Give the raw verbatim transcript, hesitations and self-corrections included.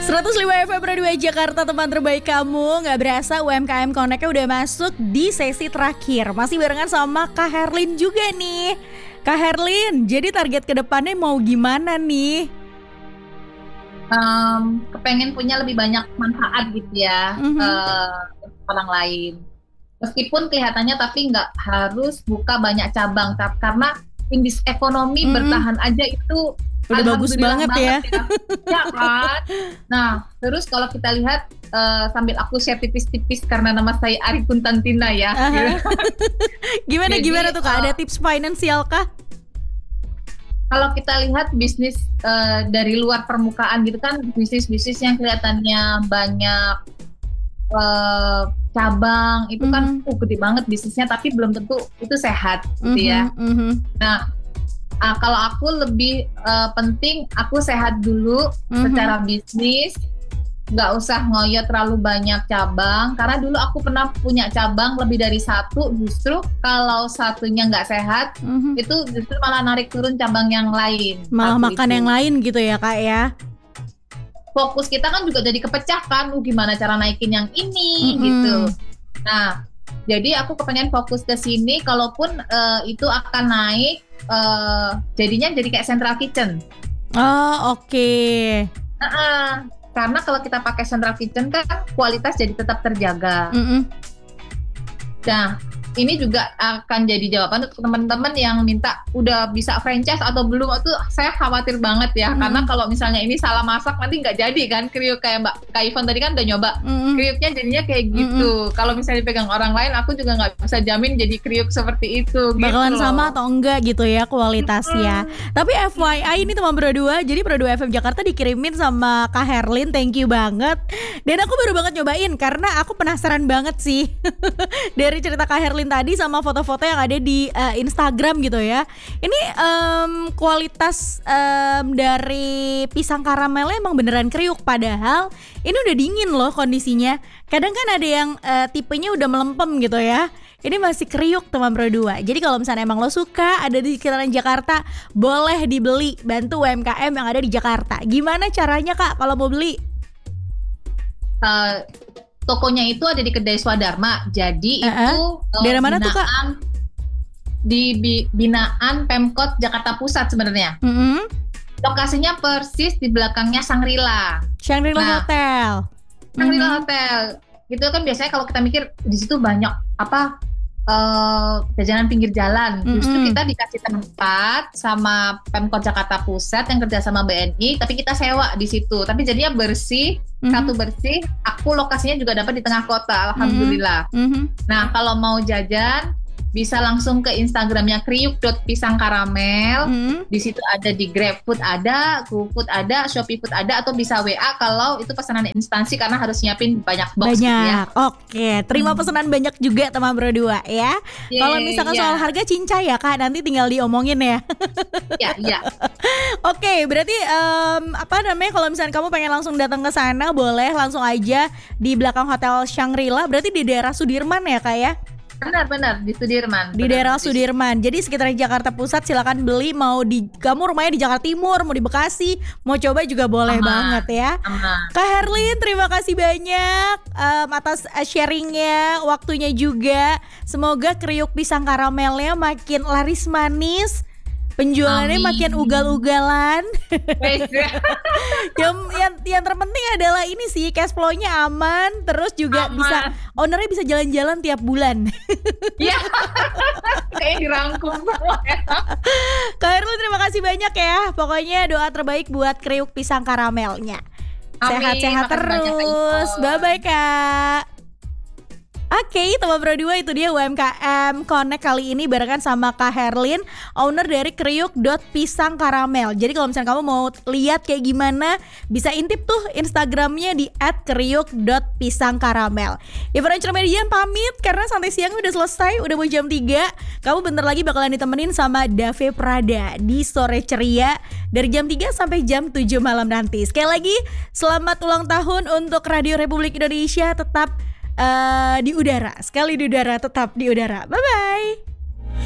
seratus lima F M Radio Jakarta, teman terbaik kamu. Gak berasa U M K M Connect-nya udah masuk di sesi terakhir. Masih barengan sama Kak Herlin juga nih. Kak Herlin, jadi target kedepannya mau gimana nih? Um, kepengen punya lebih banyak manfaat gitu ya, mm-hmm. uh, orang lain. Meskipun kelihatannya tapi nggak harus buka banyak cabang, karena indeks ekonomi mm-hmm. bertahan aja itu udah bagus banget, banget ya. ya. Ya kan? Nah, terus kalau kita lihat uh, sambil aku share tipis-tipis karena nama saya Ari Kuntantina ya. Gimana Jadi, gimana tuh Kak? Uh, Ada tips finansial kah? Kalau kita lihat bisnis uh, dari luar permukaan gitu kan, bisnis-bisnis yang kelihatannya banyak uh, cabang itu kan mm-hmm. uh, gede banget bisnisnya, tapi belum tentu itu sehat gitu mm-hmm. ya. Mm-hmm. Nah, Uh, kalau aku lebih uh, penting aku sehat dulu mm-hmm. secara bisnis, nggak usah ngoyo terlalu banyak cabang, karena dulu aku pernah punya cabang lebih dari satu, justru kalau satunya nggak sehat mm-hmm. itu justru malah narik turun cabang yang lain, malah makan itu. Yang lain gitu ya Kak ya. Fokus kita kan juga jadi kepecah kan, uh, gimana cara naikin yang ini mm-hmm. gitu. Nah, jadi aku kepengen fokus ke sini, kalaupun uh, itu akan naik, uh, jadinya jadi kayak central kitchen. Oh oke. Okay. Uh-uh. Karena kalau kita pakai central kitchen kan kualitas jadi tetap terjaga. Mm-hmm. Nah, ini juga akan jadi jawaban untuk teman-teman yang minta udah bisa franchise atau belum. Itu saya khawatir banget ya, mm. karena kalau misalnya ini salah masak nanti nggak jadi kan kriuk, kayak Mbak Kak Ivon tadi kan udah nyoba mm. kriuknya jadinya kayak gitu. Mm. Kalau misalnya dipegang orang lain, aku juga nggak bisa jamin jadi kriuk seperti itu. Bakalan gitu sama atau enggak gitu ya kualitasnya. Mm. Tapi F Y I ini teman berdua, jadi Berdua F M Jakarta dikirimin sama Kak Herlin, thank you banget. Dan aku baru banget nyobain karena aku penasaran banget sih dari cerita Kak Herlin tadi sama foto-foto yang ada di uh, Instagram gitu ya. Ini um, kualitas um, dari pisang karamelnya emang beneran kriuk, padahal ini udah dingin loh kondisinya. Kadang kan ada yang uh, tipenya udah melempem gitu ya. Ini masih kriuk teman berdua. Jadi kalau misalnya emang lo suka ada di sekitaran Jakarta, boleh dibeli, bantu U M K M yang ada di Jakarta. Gimana caranya Kak kalau mau beli? Uh, Tokonya itu ada di Kedai Swadharma. Jadi uh-uh. itu uh, daerah mana tuh Kak? Di bi- binaan Pemkot Jakarta Pusat sebenarnya. Mm-hmm. Lokasinya persis di belakangnya Shangri-La. Shangri-La nah, Hotel. Shangri-La mm-hmm. Hotel. Gitu kan biasanya kalau kita mikir di situ banyak apa uh, jajanan pinggir jalan. Mm-hmm. Justru kita dikasih tempat sama Pemkot Jakarta Pusat yang kerja sama B N I, tapi kita sewa di situ. Tapi jadinya bersih. Mm-hmm. Satu bersih, aku lokasinya juga dapat di tengah kota, alhamdulillah. Mm-hmm. Nah, kalau mau jajan bisa langsung ke Instagramnya kriuk dot pisang karamel. Mm-hmm. Di situ ada di GrabFood ada, GoFood ada, ShopeeFood ada, atau bisa W A kalau itu pesanan instansi karena harus nyiapin banyak box. Banyak. Ya. Oke, terima hmm. pesanan banyak juga teman berdua ya. Yeah, kalau misalkan yeah. soal harga cincai ya Kak, nanti tinggal diomongin ya. Iya, iya. Oke, berarti um, apa namanya kalau misalkan kamu pengen langsung datang ke sana, boleh langsung aja di belakang Hotel Shangri-La, berarti di daerah Sudirman ya Kak ya? Benar-benar di Sudirman. Di benar, daerah di Sudirman. Jadi sekitar Jakarta Pusat silakan beli. Mau di kamu rumahnya di Jakarta Timur, mau di Bekasi, mau coba juga boleh Aman. banget ya. Aman. Kak Herlin, terima kasih banyak um, atas sharingnya, waktunya juga. Semoga kriuk pisang karamelnya makin laris manis. Penjualannya Amin. makin ugal-ugalan. yang, yang yang terpenting adalah ini sih cash flow-nya aman, terus juga aman. Bisa ownernya bisa jalan-jalan tiap bulan. Iya. Kayak dirangkum semua. Kak Herlin, terima kasih banyak ya. Pokoknya doa terbaik buat kriuk pisang karamelnya. Amin. Sehat-sehat terus. Bye-bye Kak. Oke, okay, teman berdua itu dia U M K M Connect kali ini barengan sama Kak Herlin, owner dari kriuk dot pisang karamel. Jadi kalau misalnya kamu mau lihat kayak gimana, bisa intip tuh Instagramnya di at kriuk dot pisang karamel. Ivon Intermedian pamit karena santai siang udah selesai, udah mau jam tiga. Kamu bentar lagi bakalan ditemenin sama Dave Prada di Sore Ceria dari jam tiga sampai jam tujuh malam nanti. Sekali lagi, selamat ulang tahun untuk Radio Republik Indonesia, tetap Uh, di udara, sekali di udara, tetap di udara. Bye-bye.